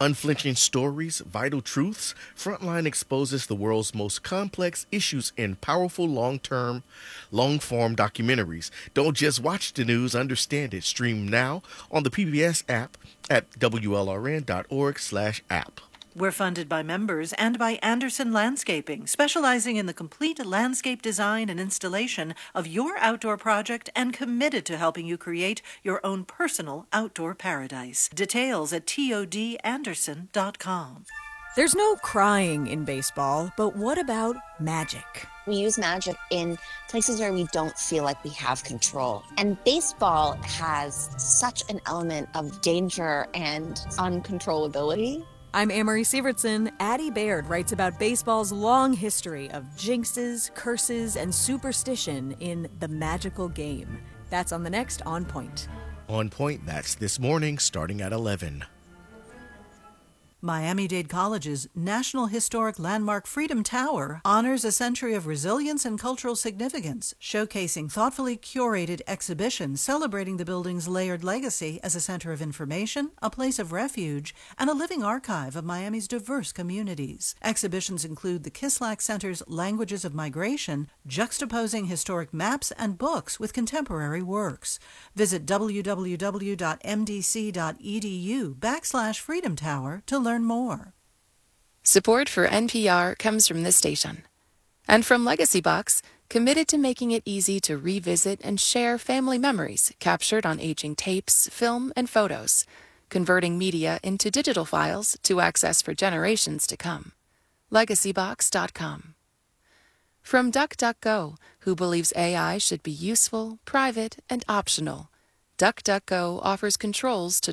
Unflinching stories, vital truths, Frontline exposes the world's most complex issues in powerful long form documentaries. Don't just watch the news, understand it. Stream now on the PBS app at WLRN.org/app. We're funded by members and by Anderson Landscaping, specializing in the complete landscape design and installation of your outdoor project and committed to helping you create your own personal outdoor paradise. Details at todanderson.com. There's no crying in baseball, but what about magic? We use magic in places where we don't feel like we have control. And baseball has such an element of danger and uncontrollability. I'm Amory Sievertson. Addie Baird writes about baseball's long history of jinxes, curses, and superstition in the magical game. That's on the next On Point. On Point, that's this morning, starting at 11. Miami-Dade College's National Historic Landmark Freedom Tower honors a century of resilience and cultural significance, showcasing thoughtfully curated exhibitions celebrating the building's layered legacy as a center of information, a place of refuge, and a living archive of Miami's diverse communities. Exhibitions include the Kislak Center's Languages of Migration, juxtaposing historic maps and books with contemporary works. Visit www.mdc.edu/Freedom Tower to learn more. Support for NPR comes from this station and from Legacy Box, committed to making it easy to revisit and share family memories captured on aging tapes, film, and photos, converting media into digital files to access for generations to come. LegacyBox.com. From DuckDuckGo, who believes AI should be useful, private, and optional, DuckDuckGo offers controls to